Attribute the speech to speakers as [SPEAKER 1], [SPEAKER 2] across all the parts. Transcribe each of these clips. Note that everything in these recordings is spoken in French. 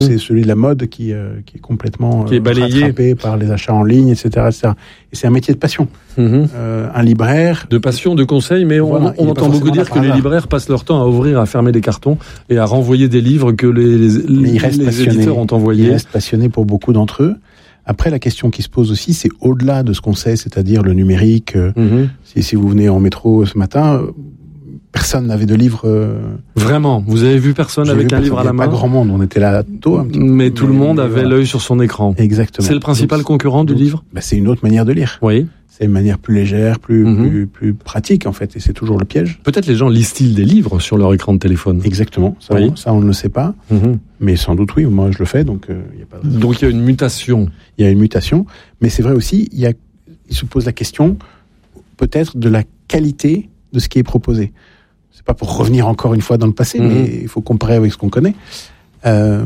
[SPEAKER 1] C'est celui de la mode qui est complètement
[SPEAKER 2] qui est balayé
[SPEAKER 1] rattrapé par les achats en ligne, etc., etc. Et c'est un métier de passion. Un libraire...
[SPEAKER 2] De passion, de conseil, mais
[SPEAKER 1] voilà,
[SPEAKER 2] on entend beaucoup dire que les libraires passent leur temps à ouvrir, à fermer des cartons et à renvoyer des livres que les éditeurs ont envoyés.
[SPEAKER 1] Ils restent passionnés pour beaucoup d'entre eux. Après, la question qui se pose aussi, c'est au-delà de ce qu'on sait, c'est-à-dire le numérique. Si vous venez en métro ce matin... Personne n'avait de livre.
[SPEAKER 2] Vraiment, vous avez vu personne avec un livre à la main?
[SPEAKER 1] Pas grand monde, on était là tôt un petit peu.
[SPEAKER 2] Mais tout le monde avait l'œil sur son écran.
[SPEAKER 1] Exactement.
[SPEAKER 2] C'est le principal concurrent du livre?
[SPEAKER 1] C'est une autre manière de lire.
[SPEAKER 2] Oui.
[SPEAKER 1] C'est une manière plus légère, plus pratique en fait, et c'est toujours le piège.
[SPEAKER 2] Peut-être les gens lisent-ils des livres sur leur écran de téléphone?
[SPEAKER 1] Exactement, ça on ne le sait pas, mais sans doute oui, moi je le fais, donc il n'y a pas de...
[SPEAKER 2] Donc il y a une mutation.
[SPEAKER 1] Il y a une mutation, mais c'est vrai aussi, il se pose la question peut-être de la qualité de ce qui est proposé. C'est pas pour revenir encore une fois dans le passé, mais il faut comparer avec ce qu'on connaît. Peut-être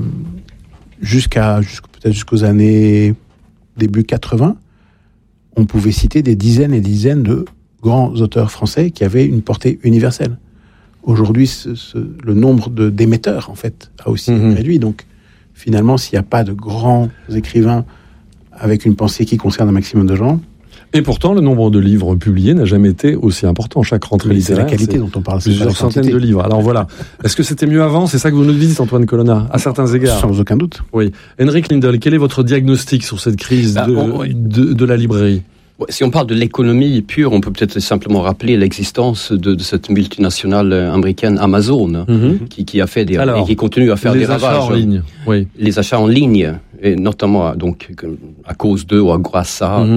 [SPEAKER 1] jusqu'aux années début 80, on pouvait citer des dizaines et des dizaines de grands auteurs français qui avaient une portée universelle. Aujourd'hui, le nombre d'émetteurs, en fait, a aussi réduit. Donc, finalement, s'il n'y a pas de grands écrivains avec une pensée qui concerne un maximum de gens...
[SPEAKER 2] Et pourtant, le nombre de livres publiés n'a jamais été aussi important. Chaque rentrée littéraire,
[SPEAKER 1] c'est la qualité dont on parle.
[SPEAKER 2] Plusieurs centaines de livres. Alors voilà. Est-ce que c'était mieux avant? C'est ça que vous nous dites, Antoine Colonna, à certains égards.
[SPEAKER 1] Sans aucun doute.
[SPEAKER 2] Oui. Henrik Lindell, quel est votre diagnostic sur cette crise de la librairie?
[SPEAKER 3] Si on parle de l'économie pure, on peut peut-être simplement rappeler l'existence de cette multinationale américaine Amazon, qui a fait et qui continue à faire des ravages.
[SPEAKER 2] Les achats en ligne. Oui.
[SPEAKER 3] Les achats en ligne, et notamment donc à cause d'eux ou grâce à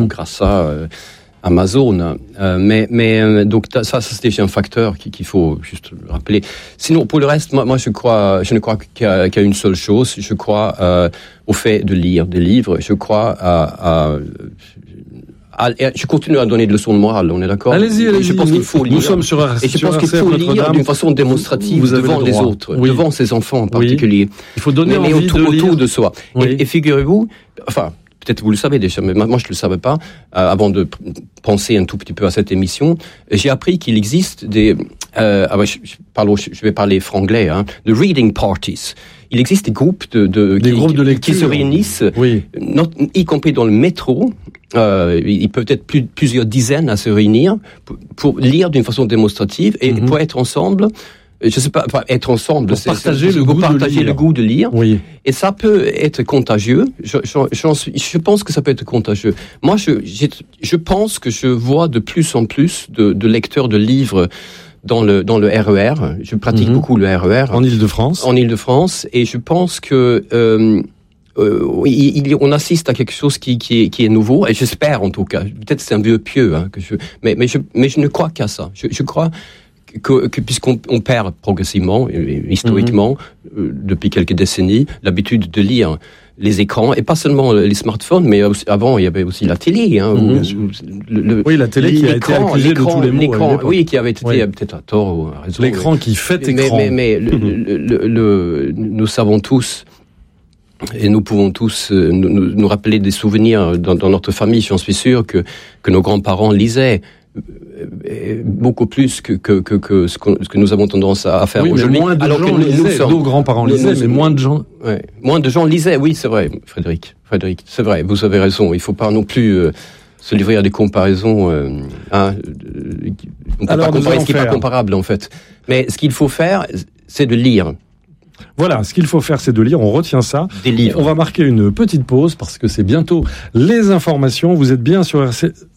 [SPEAKER 3] Amazon. Donc ça c'est déjà un facteur qu'il faut juste rappeler. Sinon, pour le reste, moi je ne crois qu'à une seule chose. Je crois au fait de lire des livres. Je crois je continue à donner des leçons de morale, on est d'accord?
[SPEAKER 2] Allez-y.
[SPEAKER 3] Je pense qu'il faut lire.
[SPEAKER 2] Nous sommes sur RCF.
[SPEAKER 3] Et je pense qu'il faut lire d'une façon démonstrative devant les autres, devant ses enfants en particulier.
[SPEAKER 2] Il faut donner envie
[SPEAKER 3] autour de soi.
[SPEAKER 2] Oui.
[SPEAKER 3] Et figurez-vous, peut-être vous le savez déjà, mais moi je ne le savais pas, avant de penser un tout petit peu à cette émission, j'ai appris qu'il existe des... je vais parler franglais, de reading parties. Il existe des groupes de lecture qui se réunissent, y compris dans le métro. Ils peuvent être plusieurs dizaines à se réunir pour lire d'une façon démonstrative et pour être ensemble. Je sais pas, être ensemble,
[SPEAKER 2] c'est partager le
[SPEAKER 3] goût de lire.
[SPEAKER 2] Oui.
[SPEAKER 3] Et ça peut être contagieux. Je pense que ça peut être contagieux. Moi, je pense que je vois de plus en plus de lecteurs de livres dans le RER. Je pratique beaucoup le RER.
[SPEAKER 2] En Île-de-France. Et je pense que on assiste à quelque chose qui est nouveau. Et j'espère en tout cas. Peut-être c'est un vieux pieux, mais je ne crois qu'à ça. Je crois que puisqu'on perd progressivement, historiquement, depuis quelques décennies, l'habitude de lire les écrans, et pas seulement les smartphones, mais avant, il y avait aussi la télé. La télé qui a été accusée de tous les maux.
[SPEAKER 3] Oui, qui avait été peut-être à tort ou à raison.
[SPEAKER 2] L'écran qui fait écran.
[SPEAKER 3] Mais nous savons tous, et nous pouvons tous nous rappeler des souvenirs dans notre famille, j'en suis sûr, que nos grands-parents lisaient beaucoup plus que ce que nous avons tendance à faire aujourd'hui.
[SPEAKER 2] Moins de gens lisaient, nos grands-parents lisaient, mais moins de gens...
[SPEAKER 3] moins de gens lisaient, oui, c'est vrai, Frédéric, c'est vrai, vous avez raison, il ne faut pas non plus se livrer à des comparaisons on peut pas comparer ce qui n'est pas comparable, en fait. Mais ce qu'il faut faire, c'est de lire.
[SPEAKER 2] Voilà, ce qu'il faut faire, c'est de lire. On retient ça.
[SPEAKER 3] Des livres.
[SPEAKER 2] On va marquer une petite pause parce que c'est bientôt les informations. Vous êtes bien sur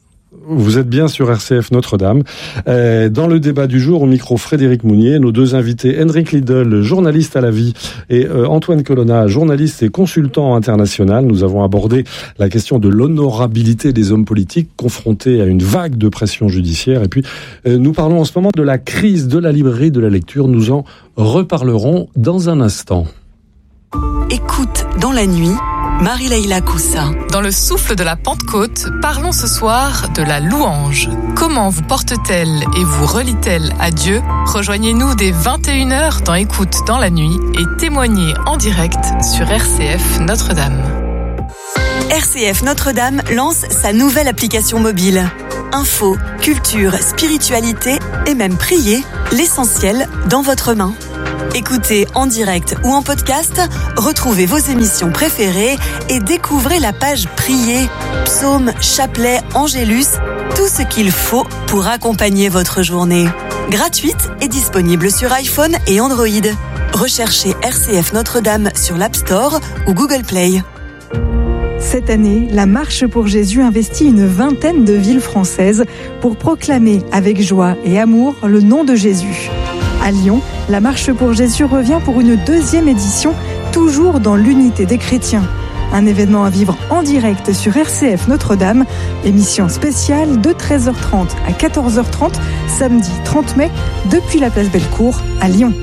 [SPEAKER 2] RCF Notre-Dame. Dans le débat du jour, au micro Frédéric Mounier, nos deux invités, Henrik Lindell, journaliste à la vie, et Antoine Colonna, journaliste et consultant international. Nous avons abordé la question de l'honorabilité des hommes politiques confrontés à une vague de pression judiciaire. Et puis, nous parlons en ce moment de la crise de la librairie, de la lecture. Nous en reparlerons dans un instant.
[SPEAKER 4] Écoute dans la nuit, Marie-Leila Coussa.
[SPEAKER 5] Dans le souffle de la Pentecôte, parlons ce soir de la louange. Comment vous porte-t-elle et vous relie-t-elle à Dieu? Rejoignez-nous dès 21h dans Écoute dans la nuit et témoignez en direct sur RCF Notre-Dame.
[SPEAKER 4] RCF Notre-Dame lance sa nouvelle application mobile. Info, culture, spiritualité et même prier, l'essentiel dans votre main. Écoutez en direct ou en podcast, retrouvez vos émissions préférées et découvrez la page Prier, psaumes, chapelets, angélus, tout ce qu'il faut pour accompagner votre journée. Gratuite et disponible sur iPhone et Android. Recherchez RCF Notre-Dame sur l'App Store ou Google Play.
[SPEAKER 6] Cette année, la Marche pour Jésus investit une vingtaine de villes françaises pour proclamer avec joie et amour le nom de Jésus. À Lyon, la Marche pour Jésus revient pour une deuxième édition, toujours dans l'unité des chrétiens. Un événement à vivre en direct sur RCF Notre-Dame, émission spéciale de 13h30 à 14h30, samedi 30 mai, depuis la place Bellecour à Lyon.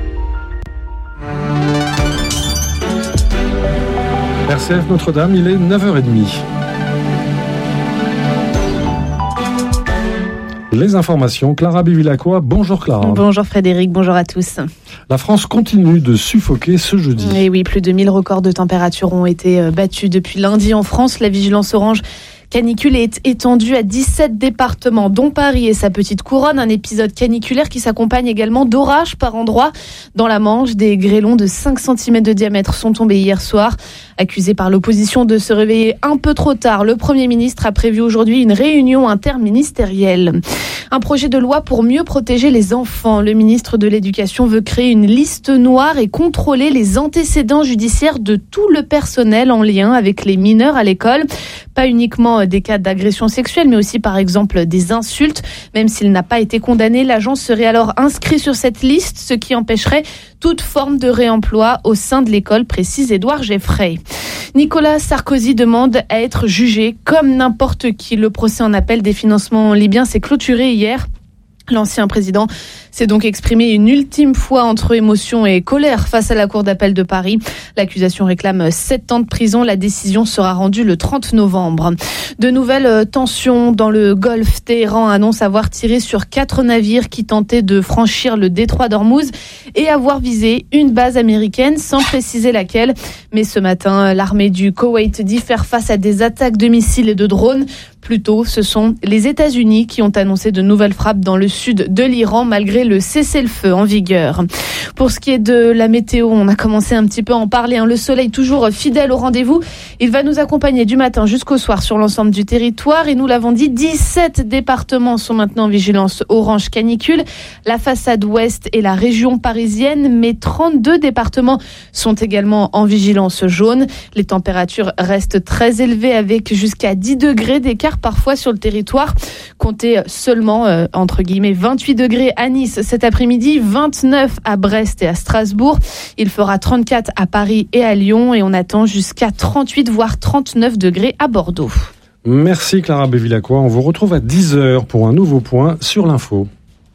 [SPEAKER 2] RCF Notre-Dame, il est 9h30. Les informations, Clara Bevilacqua. Bonjour Clara.
[SPEAKER 7] Bonjour Frédéric, bonjour à tous.
[SPEAKER 2] La France continue de suffoquer ce jeudi.
[SPEAKER 7] Et oui, plus de 1000 records de température ont été battus depuis lundi en France. La vigilance orange canicule est étendue à 17 départements, dont Paris et sa petite couronne. Un épisode caniculaire qui s'accompagne également d'orages par endroits. Dans la Manche, des grêlons de 5 cm de diamètre sont tombés hier soir. Accusé par l'opposition de se réveiller un peu trop tard, le Premier ministre a prévu aujourd'hui une réunion interministérielle. Un projet de loi pour mieux protéger les enfants. Le ministre de l'Éducation veut créer une liste noire et contrôler les antécédents judiciaires de tout le personnel en lien avec les mineurs à l'école. Pas uniquement des cas d'agression sexuelle, mais aussi par exemple des insultes. Même s'il n'a pas été condamné, l'agent serait alors inscrit sur cette liste, ce qui empêcherait toute forme de réemploi au sein de l'école, précise Édouard Geffray. Nicolas Sarkozy demande à être jugé comme n'importe qui. Le procès en appel des financements libyens s'est clôturé hier. L'ancien président s'est donc exprimé une ultime fois entre émotion et colère face à la Cour d'appel de Paris. L'accusation réclame 7 ans de prison. La décision sera rendue le 30 novembre. De nouvelles tensions dans le Golfe. Téhéran annonce avoir tiré sur 4 navires qui tentaient de franchir le détroit d'Ormuz et avoir visé une base américaine sans préciser laquelle. Mais ce matin, l'armée du Koweït dit faire face à des attaques de missiles et de drones. Plus tôt, ce sont les États-Unis qui ont annoncé de nouvelles frappes dans le sud de l'Iran malgré le cessez-le-feu en vigueur. Pour ce qui est de la météo, on a commencé un petit peu à en parler. Le soleil toujours fidèle au rendez-vous. Il va nous accompagner du matin jusqu'au soir sur l'ensemble du territoire. Et nous l'avons dit, 17 départements sont maintenant en vigilance orange canicule. La façade ouest et la région parisienne, mais 32 départements sont également en vigilance jaune. Les températures restent très élevées avec jusqu'à 10 degrés d'écart parfois sur le territoire. Comptez seulement, entre guillemets, 28 degrés à Nice cet après-midi, 29 à Brest et à Strasbourg. Il fera 34 à Paris et à Lyon et on attend jusqu'à 38 voire 39 degrés à Bordeaux.
[SPEAKER 2] Merci Clara Bevilacqua. On vous retrouve à 10h pour un nouveau point sur l'info.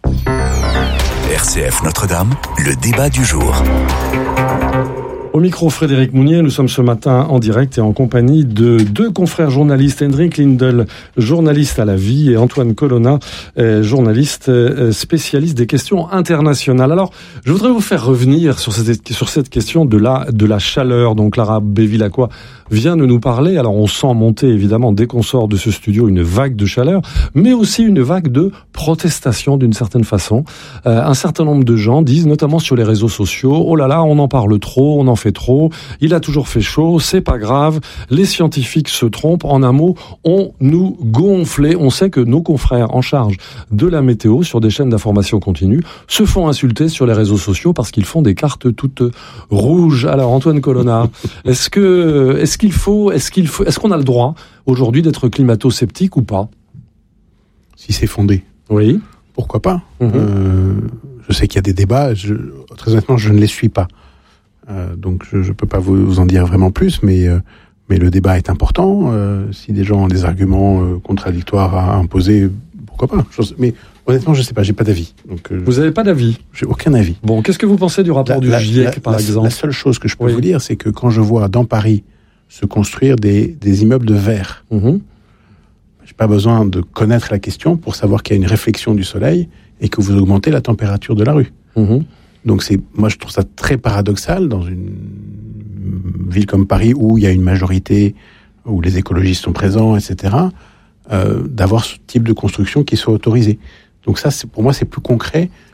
[SPEAKER 8] RCF Notre-Dame, le débat du jour.
[SPEAKER 2] Au micro, Frédéric Mounier, nous sommes ce matin en direct et en compagnie de 2 confrères journalistes, Hendrik Lindel, journaliste à La Vie, et Antoine Colonna, journaliste spécialiste des questions internationales. Alors, je voudrais vous faire revenir sur cette question de la chaleur dont Clara Bevilacqua vient de nous parler. Alors, on sent monter, évidemment, dès qu'on sort de ce studio, une vague de chaleur, mais aussi une vague de protestation d'une certaine façon. Un certain nombre de gens disent, notamment sur les réseaux sociaux, oh là là, on en parle trop, on en fait trop, il a toujours fait chaud, c'est pas grave, les scientifiques se trompent. En un mot, on nous gonfle. On sait que nos confrères en charge de la météo sur des chaînes d'information continue se font insulter sur les réseaux sociaux parce qu'ils font des cartes toutes rouges. Alors Antoine Colonna, est-ce qu'on a le droit aujourd'hui d'être climato-sceptique ou pas?
[SPEAKER 1] Si c'est fondé.
[SPEAKER 2] Oui.
[SPEAKER 1] Pourquoi pas? Je sais qu'il y a des débats, très honnêtement, je ne les suis pas. Donc je peux pas vous en dire vraiment plus, mais le débat est important. Si des gens ont des arguments contradictoires à imposer, pourquoi pas? Mais honnêtement, je sais pas, j'ai pas d'avis. Donc
[SPEAKER 2] vous avez pas d'avis?
[SPEAKER 1] J'ai aucun avis.
[SPEAKER 2] Bon, qu'est-ce que vous pensez du rapport du GIEC, par exemple?
[SPEAKER 1] La seule chose que je peux vous dire, c'est que quand je vois dans Paris se construire des immeubles de verre, j'ai pas besoin de connaître la question pour savoir qu'il y a une réflexion du soleil et que vous augmentez la température de la rue. Donc moi je trouve ça très paradoxal dans une ville comme Paris où il y a une majorité, où les écologistes sont présents, etc., d'avoir ce type de construction qui soit autorisé. Donc ça, pour moi, c'est plus concret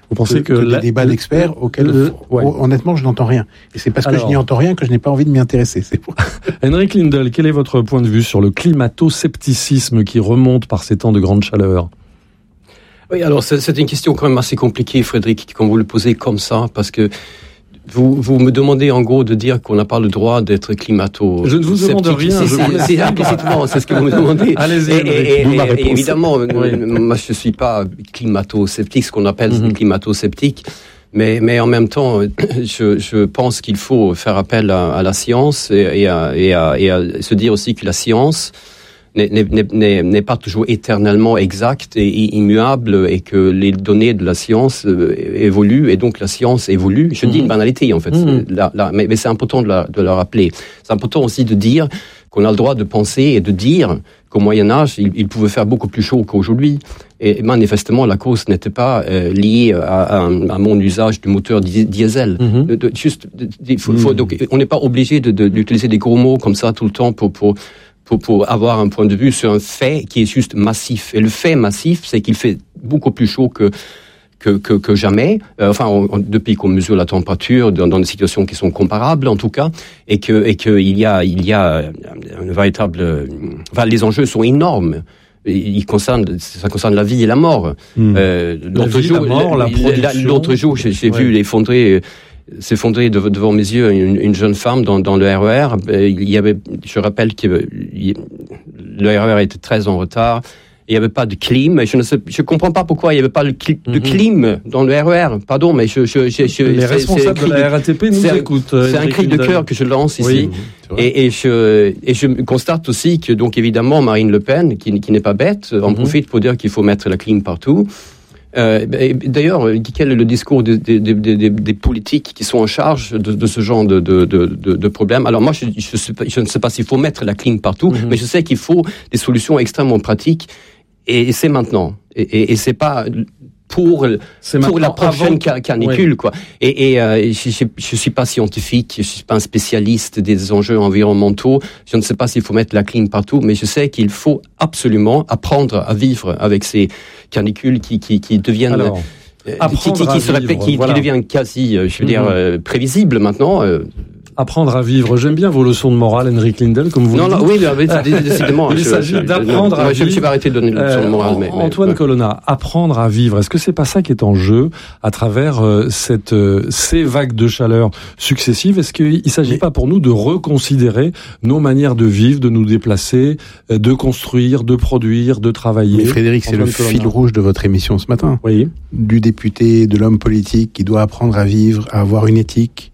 [SPEAKER 2] Vous pensez que
[SPEAKER 1] les débats d'experts auxquels, honnêtement, je n'entends rien. Et c'est parce que je n'y entends rien que je n'ai pas envie de m'y intéresser. C'est pour...
[SPEAKER 2] Henrik Lindell, quel est votre point de vue sur le climato-scepticisme qui remonte par ces temps de grande chaleur?
[SPEAKER 3] Oui, alors c'est une question quand même assez compliquée, Frédéric, quand vous le posez comme ça, parce que vous me demandez en gros de dire qu'on n'a pas le droit d'être climato.
[SPEAKER 2] Je ne vous demande rien.
[SPEAKER 3] C'est implicitement, c'est ce que vous me demandez.
[SPEAKER 2] Allez-y.
[SPEAKER 3] Et évidemment, moi je suis pas climato-sceptique, ce qu'on appelle climato-sceptique, mais en même temps, je pense qu'il faut faire appel à la science et à se dire aussi que la science n'est pas toujours éternellement exact et immuable, et que les données de la science évoluent, et donc la science évolue. Je dis une banalité en fait, mais c'est important de le rappeler. C'est important aussi de dire qu'on a le droit de penser et de dire qu'au Moyen-Âge, il pouvait faire beaucoup plus chaud qu'aujourd'hui. Et manifestement, la cause n'était pas liée à mon usage du moteur diesel. Donc, on n'est pas obligé d'utiliser des gros mots comme ça tout le temps pour avoir un point de vue sur un fait qui est juste massif. Et le fait massif, c'est qu'il fait beaucoup plus chaud que jamais, depuis qu'on mesure la température dans des situations qui sont comparables en tout cas, et qu'il y a une véritable, les enjeux sont énormes. Ça concerne la vie et la mort. L'autre jour, j'ai vu s'effondrer devant mes yeux une jeune femme dans le RER. Je rappelle que le RER était très en retard. Il n'y avait pas de clim. Je comprends pas pourquoi il n'y avait pas de clim dans le RER. Pardon, mais
[SPEAKER 2] les responsables de la RATP nous écoutent.
[SPEAKER 3] C'est un cri de cœur que je lance ici. Et je constate aussi que, donc, évidemment, Marine Le Pen, qui n'est pas bête, en profite pour dire qu'il faut mettre la clim partout. D'ailleurs, quel est le discours des politiques qui sont en charge de ce genre de problème? Alors moi, je ne sais pas s'il faut mettre la clim partout, mais je sais qu'il faut des solutions extrêmement pratiques, et c'est maintenant. Et c'est pas pour la prochaine canicule, quoi. Et je suis pas scientifique, je suis pas un spécialiste des enjeux environnementaux. Je ne sais pas s'il faut mettre la clim partout, mais je sais qu'il faut absolument apprendre à vivre avec ces canicules qui deviennent qui deviennent quasi, prévisibles maintenant.
[SPEAKER 2] Apprendre à vivre. J'aime bien vos leçons de morale, Henrik Lindell, comme vous
[SPEAKER 3] décidément.
[SPEAKER 2] Il s'agit d'apprendre à vivre.
[SPEAKER 3] Je me suis pas arrêté de donner des leçons de morale.
[SPEAKER 2] Antoine Colonna, apprendre à vivre. Est-ce que c'est pas ça qui est en jeu à travers ces vagues de chaleur successives? Est-ce qu'il s'agit pas pour nous de reconsidérer nos manières de vivre, de nous déplacer, de construire, de produire, de travailler?
[SPEAKER 1] Mais Frédéric, c'est le fil rouge de votre émission ce matin.
[SPEAKER 2] Oui.
[SPEAKER 1] Du député, de l'homme politique qui doit apprendre à vivre, à avoir une éthique.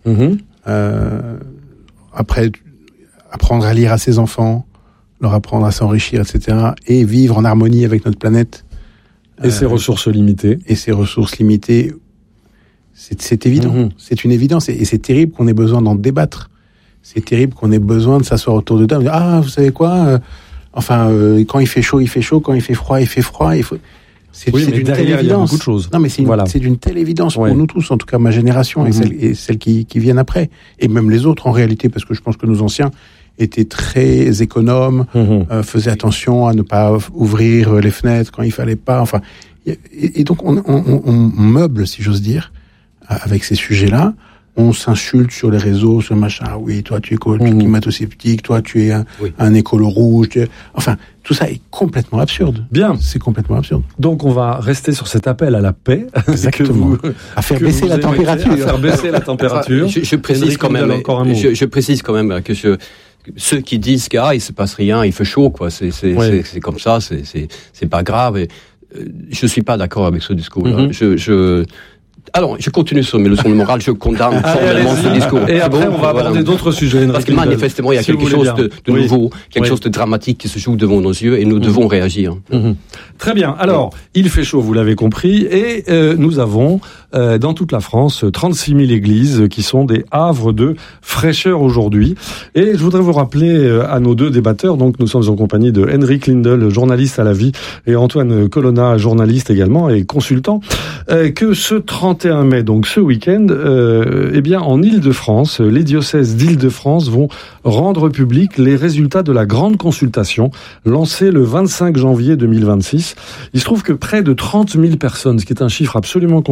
[SPEAKER 1] Après, apprendre à lire à ses enfants, leur apprendre à s'enrichir, etc. Et vivre en harmonie avec notre planète.
[SPEAKER 2] Et ses ressources limitées.
[SPEAKER 1] Et ses ressources limitées. C'est évident. C'est une évidence. Et c'est terrible qu'on ait besoin d'en débattre. C'est terrible qu'on ait besoin de s'asseoir autour de table. Ah, vous savez quoi quand il fait chaud, il fait chaud. Quand il fait froid, il fait froid. C'est d'une telle évidence.
[SPEAKER 2] Il y a beaucoup de choses.
[SPEAKER 1] Non, mais c'est d'une telle évidence pour nous tous, en tout cas ma génération et celles qui viennent après, et même les autres en réalité, parce que je pense que nos anciens étaient très économes, faisaient attention à ne pas ouvrir les fenêtres quand il fallait pas. Enfin, et donc on meuble, si j'ose dire, avec ces sujets-là. On s'insulte sur les réseaux, sur machin. Ah oui, toi tu es climato-sceptique, toi tu es un écolo rouge. Enfin, tout ça est complètement absurde.
[SPEAKER 2] Bien.
[SPEAKER 1] C'est complètement absurde.
[SPEAKER 2] Donc on va rester sur cet appel à la paix.
[SPEAKER 1] Exactement. À faire baisser la température.
[SPEAKER 2] À faire baisser la température.
[SPEAKER 3] Je précise quand même. Je précise quand même que ceux qui disent qu'il se passe rien, il fait chaud, quoi. C'est comme ça, c'est pas grave. Je suis pas d'accord avec ce discours-là. Alors, je continue sur mes leçons de morale, je condamne formellement ce discours.
[SPEAKER 2] Et après, on va aborder d'autres sujets.
[SPEAKER 3] Parce que manifestement, il y a quelque chose de nouveau, quelque chose de dramatique qui se joue devant nos yeux, et nous devons réagir.
[SPEAKER 2] Très bien. Alors, il fait chaud, vous l'avez compris, et nous avons, dans toute la France, 36 000 églises qui sont des havres de fraîcheur aujourd'hui. Et je voudrais vous rappeler à nos deux débatteurs, donc nous sommes en compagnie de Henrik Lindell, journaliste à la vie, et Antoine Colonna, journaliste également et consultant, que ce 31 mai, donc ce week-end, en Île-de-France, les diocèses d'Île-de-France vont rendre public les résultats de la grande consultation lancée le 25 janvier 2026. Il se trouve que près de 30 000 personnes, ce qui est un chiffre absolument considérable,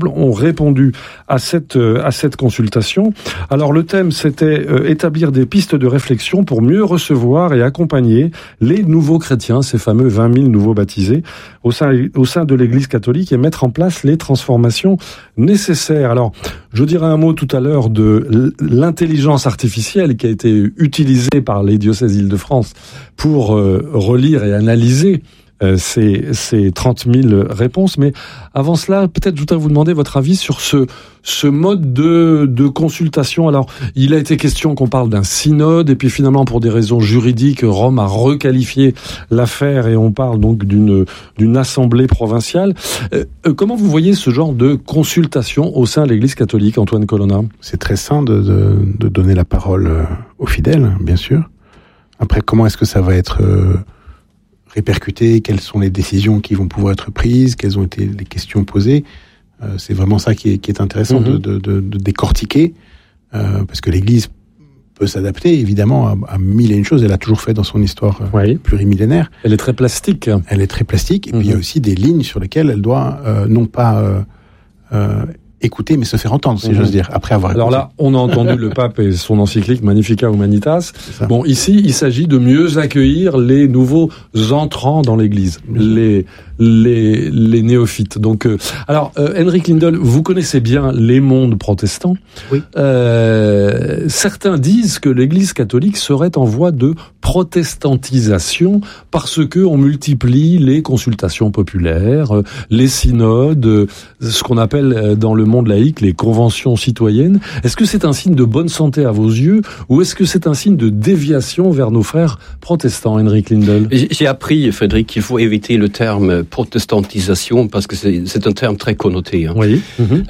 [SPEAKER 2] responsables ont répondu à cette consultation. Alors le thème, c'était établir des pistes de réflexion pour mieux recevoir et accompagner les nouveaux chrétiens, ces fameux 20 000 nouveaux baptisés, au sein de l'Église catholique, et mettre en place les transformations nécessaires. Alors, je dirais un mot tout à l'heure de l'intelligence artificielle qui a été utilisée par les diocèses Île-de-France pour relire et analyser ces 30 000 réponses. Mais avant cela, peut-être je voudrais vous demander votre avis sur ce mode de consultation. Alors, il a été question qu'on parle d'un synode, et puis finalement, pour des raisons juridiques, Rome a requalifié l'affaire et on parle donc d'une assemblée provinciale. Comment vous voyez ce genre de consultation au sein de l'Église catholique, Antoine Colonna?
[SPEAKER 1] C'est très sain de donner la parole aux fidèles, bien sûr. Après, comment est-ce que ça va être répercuté? Quelles sont les décisions qui vont pouvoir être prises? Quelles ont été les questions posées? C'est vraiment ça qui est intéressant de décortiquer, parce que l'Église peut s'adapter, évidemment, à mille et une choses. Elle a toujours fait dans son histoire plurimillénaire.
[SPEAKER 2] Elle est très plastique.
[SPEAKER 1] Elle est très plastique, et puis il y a aussi des lignes sur lesquelles elle doit non pas écouter, mais se faire entendre, si j'ose dire, après avoir écouté.
[SPEAKER 2] Alors là, on a entendu le pape et son encyclique Magnificat Humanitas. Bon, ici, il s'agit de mieux accueillir les nouveaux entrants dans l'Église, les néophytes. Donc, alors, Henrik Lindell, vous connaissez bien les mondes protestants.
[SPEAKER 1] Oui.
[SPEAKER 2] Certains disent que l'Église catholique serait en voie de protestantisation parce que on multiplie les consultations populaires, les synodes, ce qu'on appelle dans le monde laïque les conventions citoyennes. Est-ce que c'est un signe de bonne santé à vos yeux, ou est-ce que c'est un signe de déviation vers nos frères protestants, Henrik Lindell?
[SPEAKER 3] J'ai appris, Frédéric, qu'il faut éviter le terme protestantisation parce que c'est un terme très connoté. Hein.
[SPEAKER 2] Oui.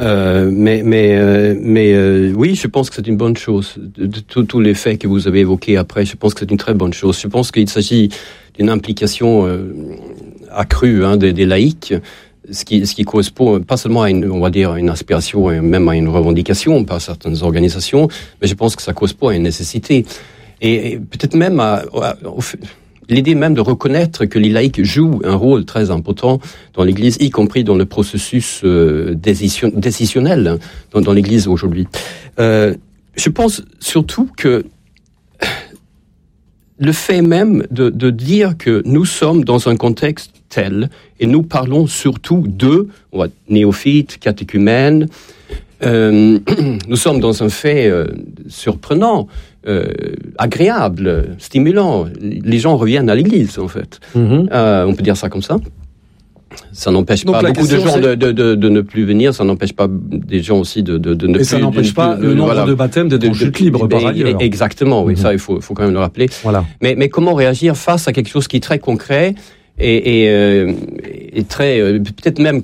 [SPEAKER 3] Mais oui, je pense que c'est une bonne chose. De tous les faits que vous avez évoqués après, je pense que c'est une très bonne chose. Je pense qu'il s'agit d'une implication accrue des laïcs, ce qui correspond pas seulement à une aspiration et même à une revendication par certaines organisations, mais je pense que ça correspond à une nécessité. Et peut-être même l'idée même de reconnaître que les laïcs jouent un rôle très important dans l'Église, y compris dans le processus décisionnel dans l'Église aujourd'hui. Je pense surtout que le fait même de dire que nous sommes dans un contexte tel, et nous parlons surtout de néophytes, catéchumènes, nous sommes dans un fait surprenant, agréable, stimulant. Les gens reviennent à l'Église, en fait. On peut dire ça comme ça. Ça n'empêche pas beaucoup de gens de ne plus venir, ça n'empêche pas des gens aussi de ne plus...
[SPEAKER 2] Et ça n'empêche pas le nombre de baptêmes d'être en chute libre, par ailleurs.
[SPEAKER 3] Exactement, oui, ça, il faut quand même le rappeler.
[SPEAKER 2] Voilà.
[SPEAKER 3] Mais comment réagir face à quelque chose qui est très concret et très, peut-être même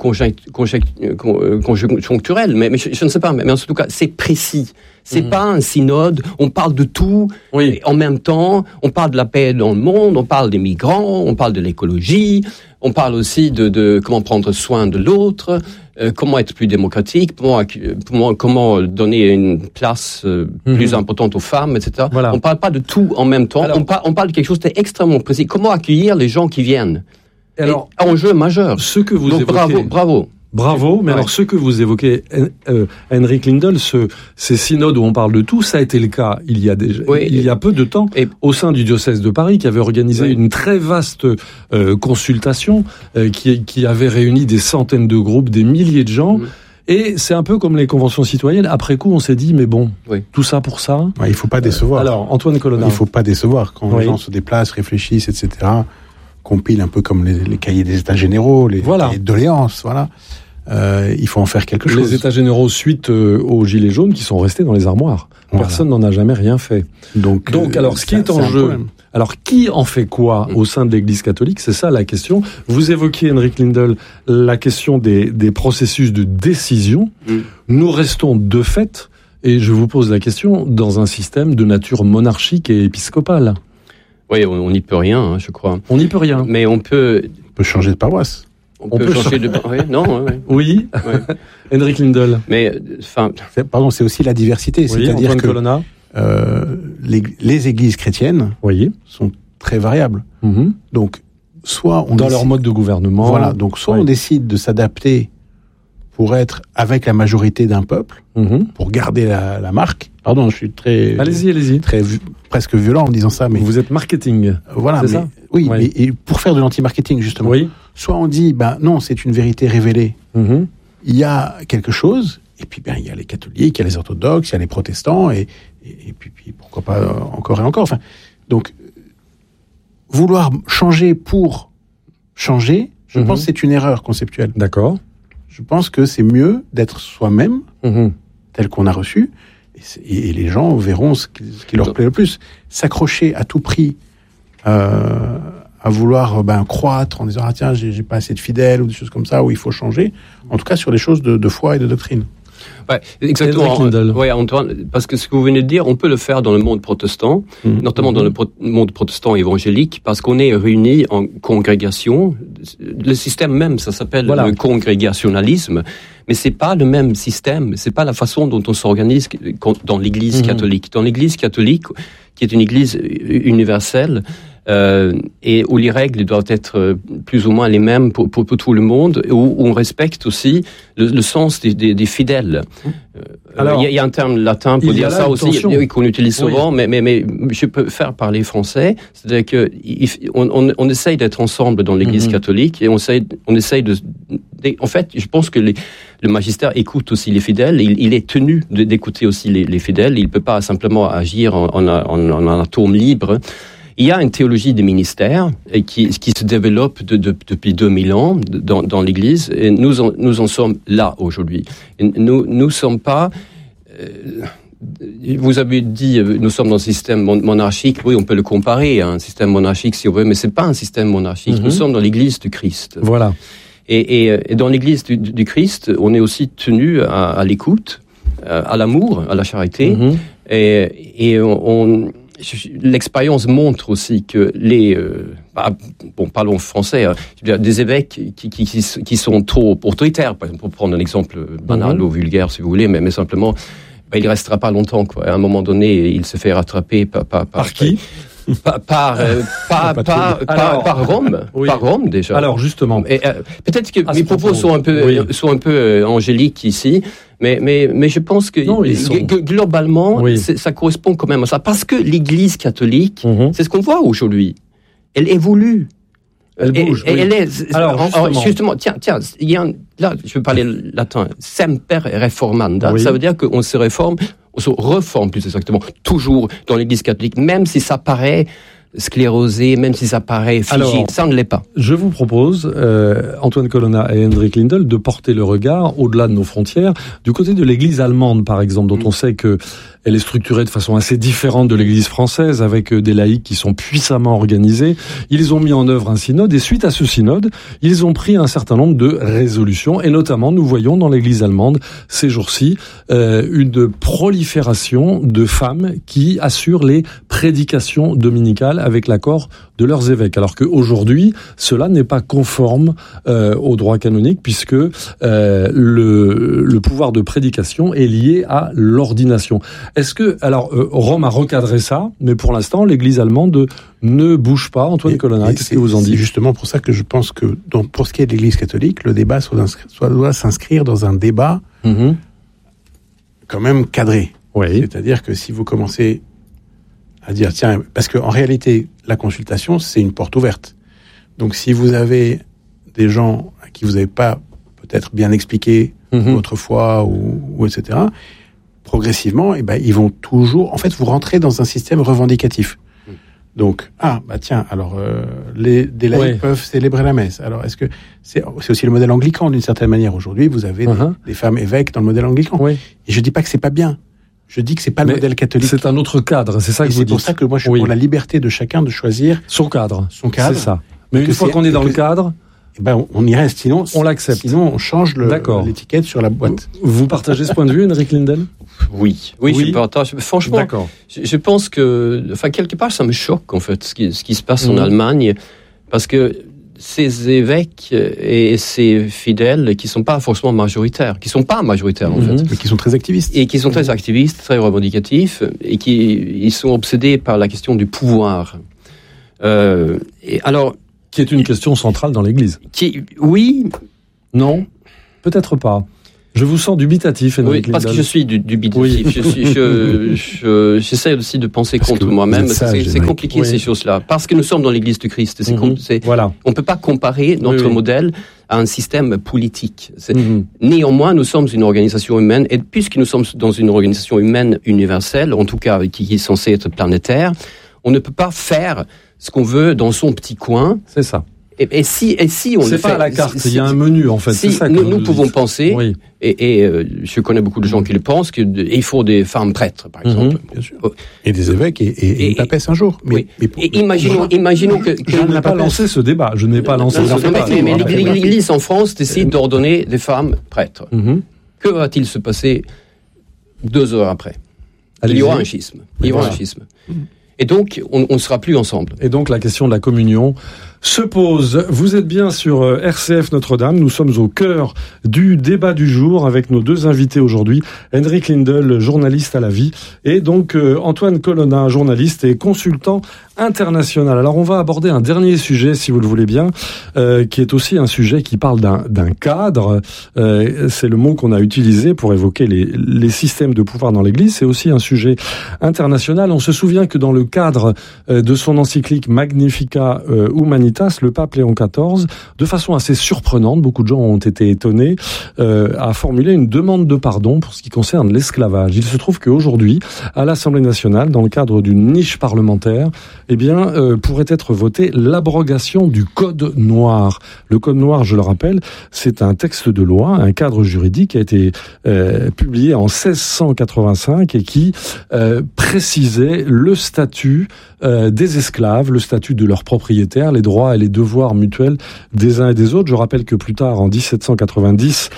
[SPEAKER 3] conjoncturel, mais je ne sais pas, mais en tout cas, c'est précis. C'est pas un synode, on parle de tout, en même temps, on parle de la paix dans le monde, on parle des migrants, on parle de l'écologie, on parle aussi de comment prendre soin de l'autre, comment être plus démocratique, comment donner une place plus importante aux femmes, etc. Voilà. On parle pas de tout en même temps, alors, on parle de quelque chose d'extrêmement précis. Comment accueillir les gens qui viennent? Alors, enjeu majeur.
[SPEAKER 2] Ce que vous évoquez...
[SPEAKER 3] Bravo,
[SPEAKER 2] mais alors ce que vous évoquez, Henrik Lindell, ces synodes où on parle de tout, ça a été le cas il y a peu de temps, au sein du diocèse de Paris, qui avait organisé une très vaste consultation, qui avait réuni des centaines de groupes, des milliers de gens. Et c'est un peu comme les conventions citoyennes. Après coup, on s'est dit, mais bon, tout ça pour ça.
[SPEAKER 1] Il faut pas décevoir.
[SPEAKER 2] Alors, Antoine Colonna.
[SPEAKER 1] Il faut pas décevoir. Quand les gens se déplacent, réfléchissent, etc., compilent un peu comme les cahiers des états généraux, les cahiers de doléances, voilà. Il faut en faire quelque chose.
[SPEAKER 2] Les états généraux suite aux gilets jaunes qui sont restés dans les armoires. Voilà. Personne n'en a jamais rien fait. Donc alors, ce qui est en jeu... Alors, qui en fait quoi au sein de l'Église catholique? C'est ça la question. Vous évoquiez, Henrik Lindell, la question des processus de décision. Nous restons de fait, et je vous pose la question, dans un système de nature monarchique et épiscopale.
[SPEAKER 3] Oui, on n'y peut rien, je crois.
[SPEAKER 2] On n'y peut rien.
[SPEAKER 3] Mais on peut
[SPEAKER 1] changer de paroisse.
[SPEAKER 3] On peut changer de...
[SPEAKER 2] Oui. Henrik Lindell.
[SPEAKER 3] Mais,
[SPEAKER 1] pardon, c'est aussi la diversité. C'est-à-dire que les églises chrétiennes sont très variables. Donc, soit on
[SPEAKER 2] dans leur mode de gouvernement.
[SPEAKER 1] Voilà. Donc, soit on décide de s'adapter pour être avec la majorité d'un peuple, pour garder la marque. Pardon, je suis
[SPEAKER 2] allez-y.
[SPEAKER 1] Presque violent en disant ça, mais
[SPEAKER 2] vous êtes marketing.
[SPEAKER 1] Voilà,
[SPEAKER 2] c'est ça.
[SPEAKER 1] Oui, ouais. Et pour faire de l'anti-marketing justement. Oui. Soit on dit, non, c'est une vérité révélée. Il y a quelque chose, et puis il y a les catholiques, il y a les orthodoxes, il y a les protestants, et puis pourquoi pas encore et encore. Enfin, donc vouloir changer pour changer, je pense que c'est une erreur conceptuelle.
[SPEAKER 2] D'accord.
[SPEAKER 1] Je pense que c'est mieux d'être soi-même, tel qu'on a reçu, et les gens verront ce qui leur plaît le plus. S'accrocher à tout prix à vouloir croître en disant « Ah tiens, j'ai pas assez de fidèles » ou des choses comme ça, où il faut changer, en tout cas sur les choses de foi et de doctrine.
[SPEAKER 3] Ouais, exactement. Ouais, Antoine, parce que ce que vous venez de dire, on peut le faire dans le monde protestant, notamment dans le monde protestant évangélique, parce qu'on est réunis en congrégation. Le système même, ça s'appelle le congrégationalisme, mais c'est pas le même système, c'est pas la façon dont on s'organise dans l'Église catholique. Dans l'Église catholique, qui est une Église universelle, et où les règles doivent être plus ou moins les mêmes pour tout le monde, où on respecte aussi le sens des fidèles. Alors, il y a un terme latin pour dire ça aussi, qu'on utilise souvent, mais je peux faire parler français. C'est-à-dire que on essaye d'être ensemble dans l'Église catholique, et on essaye de. En fait, je pense que le magistère écoute aussi les fidèles. Il est tenu d'écouter aussi les fidèles. Il ne peut pas simplement agir en un atome libre. Il y a une théologie des ministères qui se développe depuis 2000 ans dans l'Église, et nous en sommes là aujourd'hui. Nous sommes pas. Vous avez dit, nous sommes dans un système monarchique. Oui, on peut le comparer à un système monarchique si on veut, mais c'est pas un système monarchique. Nous sommes dans l'Église du Christ.
[SPEAKER 2] Voilà.
[SPEAKER 3] Et dans l'Église du Christ, on est aussi tenu à l'écoute, à l'amour, à la charité, et l'expérience montre aussi que parlons français, des évêques qui sont trop autoritaires, pour prendre un exemple banal ou vulgaire si vous voulez, mais simplement, il restera pas longtemps, quoi. À un moment donné, il se fait rattraper
[SPEAKER 2] par qui?
[SPEAKER 3] Par Rome, par Rome déjà.
[SPEAKER 2] Alors justement,
[SPEAKER 3] peut-être que mes propos sont un peu angéliques ici, mais je pense que globalement, ça correspond quand même à ça, parce que l'Église catholique, c'est ce qu'on voit aujourd'hui. Elle évolue.
[SPEAKER 2] Elle bouge.
[SPEAKER 3] Alors justement, tiens, là, je vais parler latin. Semper reformanda. Ça veut dire qu'on se réforme. On se reforme plus exactement, toujours dans l'Église catholique, même si ça paraît sclérosé, même si ça paraît figé, ça ne l'est pas.
[SPEAKER 2] Je vous propose, Antoine Colonna et Hendrik Lindell, de porter le regard au-delà de nos frontières, du côté de l'Église allemande, par exemple, dont on sait que elle est structurée de façon assez différente de l'Église française, avec des laïcs qui sont puissamment organisés. Ils ont mis en œuvre un synode, et suite à ce synode, ils ont pris un certain nombre de résolutions, et notamment, nous voyons dans l'Église allemande, ces jours-ci, une prolifération de femmes qui assurent les prédications dominicales avec l'accord de leurs évêques. Alors qu'aujourd'hui, cela n'est pas conforme au droit canonique, puisque le pouvoir de prédication est lié à l'ordination. Est-ce que, Rome a recadré ça, mais pour l'instant, l'Église allemande ne bouge pas. Antoine Colonna, qu'est-ce que vous en dites?
[SPEAKER 1] C'est justement pour ça que je pense que, pour ce qui est de l'Église catholique, le débat doit s'inscrire dans un débat quand même cadré.
[SPEAKER 2] Oui.
[SPEAKER 1] C'est-à-dire que si vous commencez à dire, tiens, parce qu'en réalité, la consultation, c'est une porte ouverte. Donc si vous avez des gens à qui vous n'avez pas peut-être bien expliqué votre foi ou etc., progressivement, ils vont toujours... En fait, vous rentrez dans un système revendicatif. Donc, des laïcs peuvent célébrer la messe. Alors, est-ce que c'est aussi le modèle anglican d'une certaine manière? Aujourd'hui, vous avez des femmes évêques dans le modèle anglican. Oui. Et je dis pas que c'est pas bien. Je dis que c'est pas le modèle catholique.
[SPEAKER 2] C'est un autre cadre, c'est ça que vous dites.
[SPEAKER 1] C'est pour ça que moi, je suis pour la liberté de chacun de choisir
[SPEAKER 2] son cadre.
[SPEAKER 1] C'est
[SPEAKER 2] ça. Mais une fois qu'on est dans le cadre...
[SPEAKER 1] on y reste, sinon
[SPEAKER 2] on l'accepte.
[SPEAKER 1] Sinon, on change l'étiquette sur la boîte.
[SPEAKER 2] Vous partagez ce point de vue, Hendrik Lindell?
[SPEAKER 3] Oui, je partage. Franchement, je pense que, quelque part, ça me choque en fait ce qui se passe en Allemagne, parce que ces évêques et ces fidèles qui sont pas forcément majoritaires, en fait,
[SPEAKER 1] mais qui sont très activistes,
[SPEAKER 3] très revendicatifs, et ils sont obsédés par la question du pouvoir.
[SPEAKER 2] Qui est une question centrale dans l'Église.
[SPEAKER 3] Oui.
[SPEAKER 2] Non, peut-être pas. Je vous sens dubitatif, Henrik
[SPEAKER 3] Oui, parce que je suis dubitatif.
[SPEAKER 2] Oui.
[SPEAKER 3] J'essaie aussi de penser contre moi-même. C'est compliqué, ces choses-là. Parce que nous sommes dans l'Église du Christ.
[SPEAKER 2] Voilà.
[SPEAKER 3] On ne peut pas comparer notre modèle à un système politique. Néanmoins, nous sommes une organisation humaine, et puisque nous sommes dans une organisation humaine universelle, en tout cas qui est censée être planétaire, on ne peut pas faire ce qu'on veut dans son petit coin.
[SPEAKER 2] C'est ça.
[SPEAKER 3] Et si on le fait,
[SPEAKER 2] c'est pas à la carte, il y a un menu en fait.
[SPEAKER 3] Si
[SPEAKER 2] c'est ça
[SPEAKER 3] nous pouvons penser,
[SPEAKER 2] oui.
[SPEAKER 3] et je connais beaucoup de gens qui le pensent, qu'il faut des femmes prêtres, par exemple.
[SPEAKER 1] Bien sûr. Et des évêques et une papesse un jour.
[SPEAKER 3] Mais imaginons que
[SPEAKER 2] je n'ai pas lancé ce débat. Je n'ai pas lancé ce débat.
[SPEAKER 3] Mais l'Église en France décide d'ordonner des femmes prêtres. Que va-t-il se passer 2 heures après? Il y aura un schisme. Et donc, on ne sera plus ensemble.
[SPEAKER 2] Et donc, la question de la communion se pose. Vous êtes bien sur RCF Notre-Dame. Nous sommes au cœur du débat du jour avec nos 2 invités aujourd'hui. Henrik Lindell, journaliste à la vie, et donc Antoine Colonna, journaliste et consultant international. Alors, on va aborder un dernier sujet, si vous le voulez bien, qui est aussi un sujet qui parle d'un cadre. C'est le mot qu'on a utilisé pour évoquer les systèmes de pouvoir dans l'Église. C'est aussi un sujet international. On se souvient que dans le cadre de son encyclique Magnificat Humanitas, le pape Léon XIV, de façon assez surprenante, beaucoup de gens ont été étonnés, a formulé une demande de pardon pour ce qui concerne l'esclavage. Il se trouve qu'aujourd'hui, à l'Assemblée nationale, dans le cadre d'une niche parlementaire, pourrait être votée l'abrogation du Code noir. Le Code noir, je le rappelle, c'est un texte de loi, un cadre juridique qui a été publié en 1685 et qui précisait le statut des esclaves, le statut de leurs propriétaires, les droits et les devoirs mutuels des uns et des autres. Je rappelle que plus tard, en 1790,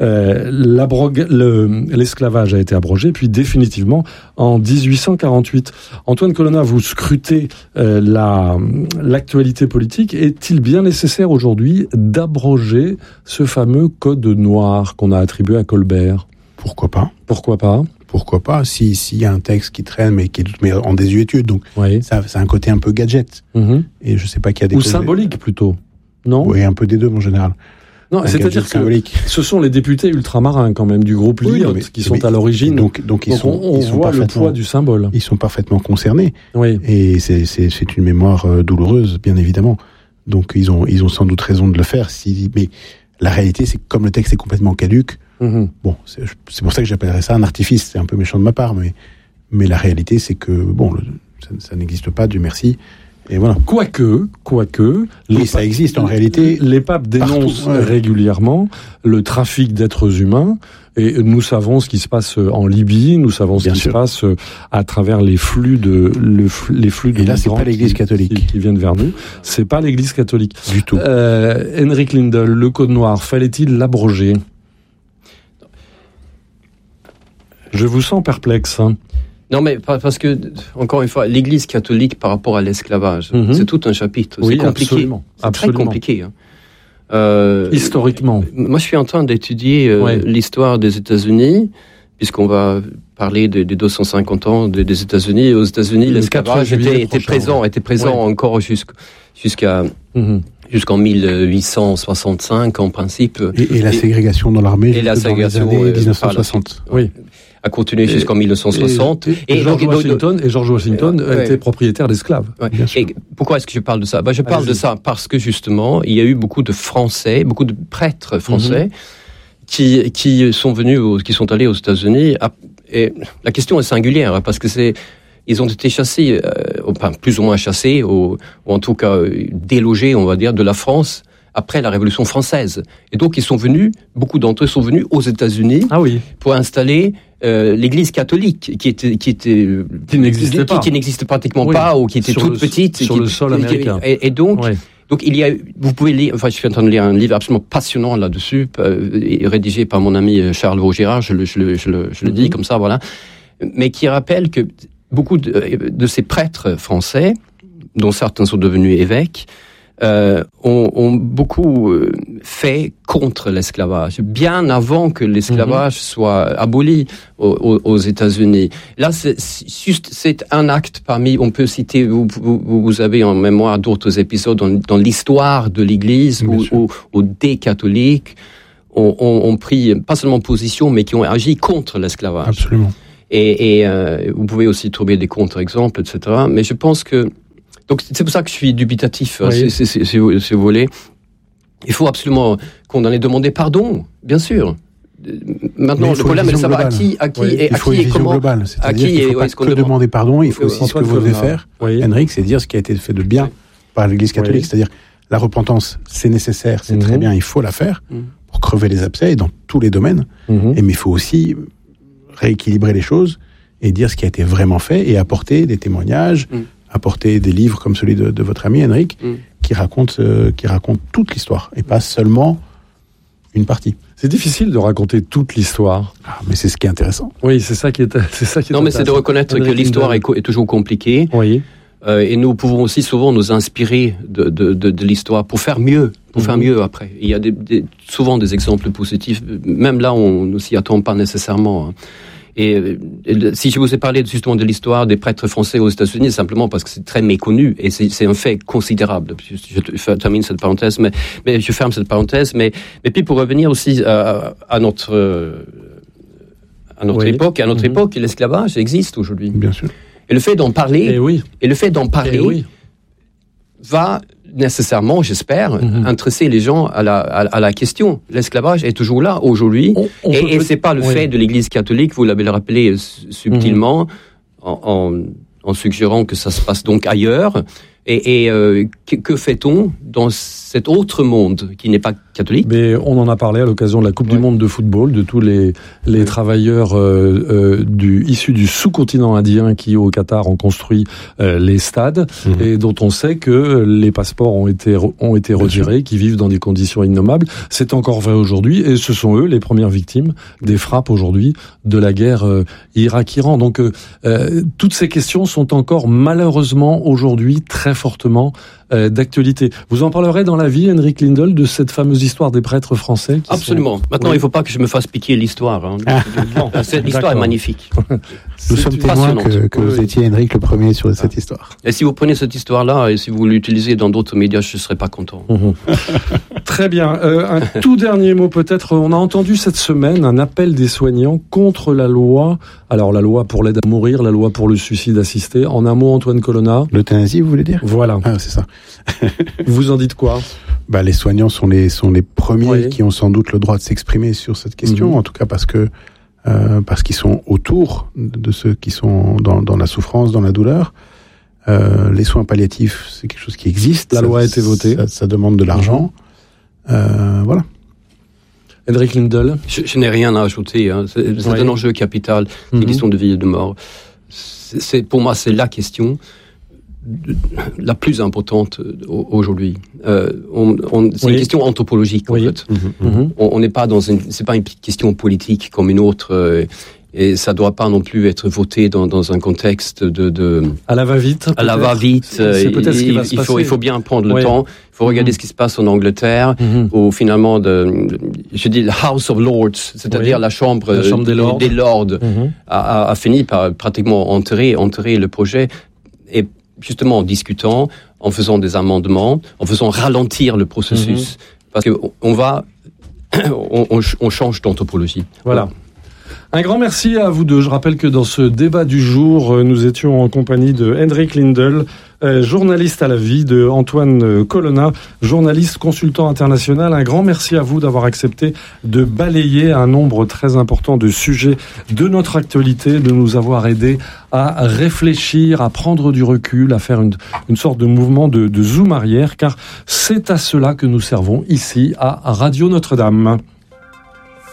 [SPEAKER 2] l'esclavage a été abrogé, puis définitivement en 1848. Antoine Colonna, vous scrutez l'actualité politique. Est-il bien nécessaire aujourd'hui d'abroger ce fameux Code noir qu'on a attribué à Colbert?
[SPEAKER 1] Pourquoi pas?
[SPEAKER 2] Pourquoi pas,
[SPEAKER 1] s'il y a un texte qui traîne, mais qui est en désuétude. Donc, ça a un côté un peu gadget. Et je sais pas qu'il y a des...
[SPEAKER 2] Ou symbolique, plutôt. Non?
[SPEAKER 1] Oui, un peu des deux, en général.
[SPEAKER 2] Non, c'est-à-dire que ce sont les députés ultramarins, quand même, du groupe Lyotte, qui sont à l'origine.
[SPEAKER 1] Donc
[SPEAKER 2] on voit le poids du symbole.
[SPEAKER 1] Ils sont parfaitement concernés.
[SPEAKER 2] Oui.
[SPEAKER 1] Et c'est une mémoire douloureuse, bien évidemment. Donc, ils ont sans doute raison de le faire. Mais la réalité, c'est que comme le texte est complètement caduc, bon, c'est pour ça que j'appellerais ça un artifice. C'est un peu méchant de ma part, mais la réalité, c'est que ça n'existe pas, Dieu merci. Et voilà.
[SPEAKER 2] Quoique,
[SPEAKER 1] ça existe en réalité.
[SPEAKER 2] Les papes dénoncent régulièrement le trafic d'êtres humains, et nous savons ce qui se passe en Libye, nous savons ce qui se passe à travers les flux de
[SPEAKER 1] et là, c'est pas l'Église catholique
[SPEAKER 2] qui viennent vers nous. C'est pas l'Église catholique
[SPEAKER 1] du tout.
[SPEAKER 2] Henrik Lindell, le Code noir, fallait-il l'abroger? Je vous sens perplexe.
[SPEAKER 3] Non, mais parce que, encore une fois, l'Église catholique par rapport à l'esclavage, c'est tout un chapitre.
[SPEAKER 2] Oui,
[SPEAKER 3] c'est compliqué.
[SPEAKER 2] Absolument.
[SPEAKER 3] C'est très compliqué.
[SPEAKER 2] Historiquement.
[SPEAKER 3] Moi, je suis en train d'étudier l'histoire des États-Unis, puisqu'on va parler des 250 ans des États-Unis. Aux États-Unis, l'esclavage était présent encore jusqu'en 1865, en principe.
[SPEAKER 1] Et la ségrégation dans l'armée dans les années 1960.
[SPEAKER 2] Oui.
[SPEAKER 3] A continué jusqu'en 1960.
[SPEAKER 2] Et George Washington était propriétaire d'esclaves.
[SPEAKER 3] Et pourquoi est-ce que je parle de ça? Je parle de ça parce que justement, il y a eu beaucoup de Français, beaucoup de prêtres français qui sont allés aux États-Unis. Et la question est singulière parce que ils ont été chassés, plus ou moins chassés, ou en tout cas délogés, on va dire, de la France après la Révolution française. Et donc, beaucoup d'entre eux sont venus aux États-Unis pour installer l'Église catholique, qui n'existait pratiquement pas, ou qui était toute petite.
[SPEAKER 2] Sur le sol américain.
[SPEAKER 3] Et donc, vous pouvez lire, je suis en train de lire un livre absolument passionnant là-dessus, rédigé par mon ami Charles Vaugirard, je le dis comme ça, voilà, mais qui rappelle que beaucoup de ces prêtres français, dont certains sont devenus évêques, ont beaucoup fait contre l'esclavage, bien avant que l'esclavage soit aboli aux États-Unis. Là, c'est un acte parmi, on peut citer, vous avez en mémoire d'autres épisodes dans l'histoire de l'Église où des catholiques ont pris pas seulement position, mais qui ont agi contre l'esclavage.
[SPEAKER 1] Absolument.
[SPEAKER 3] Et vous pouvez aussi trouver des contre-exemples, etc. Mais je pense que... Donc c'est pour ça que je suis dubitatif,
[SPEAKER 2] Oui.
[SPEAKER 3] si vous voulez. Il faut absolument condamner, demander pardon, bien sûr. Maintenant, le problème, c'est de savoir à qui
[SPEAKER 1] Oui,
[SPEAKER 3] et
[SPEAKER 1] il faut une vision globale. C'est-à-dire qu'il ne faut pas que demander pardon, il faut aussi ce que vous devez faire.
[SPEAKER 2] Oui.
[SPEAKER 1] Henrik, c'est dire ce qui a été fait de bien par l'Église catholique.
[SPEAKER 2] Oui.
[SPEAKER 1] C'est-à-dire la repentance, c'est nécessaire, c'est très bien, il faut la faire pour crever les abcès et dans tous les domaines. Mais il faut aussi rééquilibrer les choses et dire ce qui a été vraiment fait et apporter des témoignages, apporter des livres comme celui de votre ami Henrik, qui raconte toute l'histoire et pas seulement une partie.
[SPEAKER 2] C'est difficile de raconter toute l'histoire.
[SPEAKER 1] Ah, mais c'est ce qui est intéressant.
[SPEAKER 2] Oui, c'est ça qui est
[SPEAKER 3] Non, mais c'est de reconnaître que l'histoire est toujours compliquée.
[SPEAKER 2] Oui.
[SPEAKER 3] Et nous pouvons aussi souvent nous inspirer de l'histoire pour faire mieux, après. Il y a souvent des exemples positifs, même là on ne s'y attend pas nécessairement. Et si je vous ai parlé justement de l'histoire des prêtres français aux États-Unis, c'est simplement parce que c'est très méconnu et c'est un fait considérable. Je termine cette parenthèse, mais je ferme cette parenthèse. Mais puis pour revenir aussi à notre époque, l'esclavage existe aujourd'hui.
[SPEAKER 1] Bien sûr.
[SPEAKER 3] Et le fait d'en parler,
[SPEAKER 2] Oui.
[SPEAKER 3] va nécessairement, j'espère, intéresser les gens à la question. L'esclavage est toujours là aujourd'hui, et c'est pas le fait de l'Église catholique, vous l'avez rappelé subtilement, en suggérant que ça se passe donc ailleurs. Et que fait-on dans cet autre monde qui n'est pas catholique?
[SPEAKER 2] Mais on en a parlé à l'occasion de la Coupe du Monde de football, de tous les travailleurs issus du sous-continent indien qui, au Qatar, ont construit les stades et dont on sait que les passeports ont été retirés, qui vivent dans des conditions innommables. C'est encore vrai aujourd'hui et ce sont eux les premières victimes des frappes aujourd'hui de la guerre Irak-Iran. Donc toutes ces questions sont encore malheureusement aujourd'hui très fortement d'actualité. Vous en parlerez dans la vie, Henrik Lindell, de cette fameuse histoire des prêtres français
[SPEAKER 3] Absolument. Maintenant, il ne faut pas que je me fasse piquer l'histoire. L'histoire est magnifique.
[SPEAKER 1] Nous sommes témoins que vous étiez, Henrik, le premier sur cette histoire.
[SPEAKER 3] Et si vous prenez cette histoire-là et si vous l'utilisez dans d'autres médias, je ne serais pas content.
[SPEAKER 2] Très bien. Un tout dernier mot peut-être. On a entendu cette semaine un appel des soignants contre la loi. Alors la loi pour l'aide à mourir, la loi pour le suicide assisté. En un mot, Antoine Colonna.
[SPEAKER 1] L'euthanasie, vous voulez dire?
[SPEAKER 2] Voilà.
[SPEAKER 1] Ah, c'est ça.
[SPEAKER 2] Vous en dites quoi?
[SPEAKER 1] Les soignants sont les premiers qui ont sans doute le droit de s'exprimer sur cette question, en tout cas parce qu'ils sont autour de ceux qui sont dans la souffrance, dans la douleur. Les soins palliatifs, c'est quelque chose qui existe.
[SPEAKER 2] La loi a été votée.
[SPEAKER 1] Ça demande de l'argent. Voilà.
[SPEAKER 2] Henrik Lindell.
[SPEAKER 3] Je n'ai rien à ajouter. C'est un enjeu capital, une question de vie et de mort. Pour moi, c'est la question la plus importante aujourd'hui. C'est une question anthropologique, en fait. On n'est pas c'est pas une question politique comme une autre, et ça doit pas non plus être voté dans un contexte
[SPEAKER 2] à la va-vite.
[SPEAKER 3] À la va-vite.
[SPEAKER 2] C'est peut-être ce qui va se passer.
[SPEAKER 3] Il faut bien prendre le temps. Il faut regarder ce qui se passe en Angleterre, où finalement, je dis House of Lords, c'est-à-dire la chambre des Lords, a fini par pratiquement enterrer le projet, et justement en discutant, en faisant des amendements, en faisant ralentir le processus, parce que on change d'anthropologie.
[SPEAKER 2] Voilà. Un grand merci à vous deux. Je rappelle que dans ce débat du jour, nous étions en compagnie de Henrik Lindell, journaliste à la vie, de Antoine Colonna, journaliste consultant international. Un grand merci à vous d'avoir accepté de balayer un nombre très important de sujets de notre actualité, de nous avoir aidés à réfléchir, à prendre du recul, à faire une sorte de mouvement de zoom arrière, car c'est à cela que nous servons ici à Radio Notre-Dame.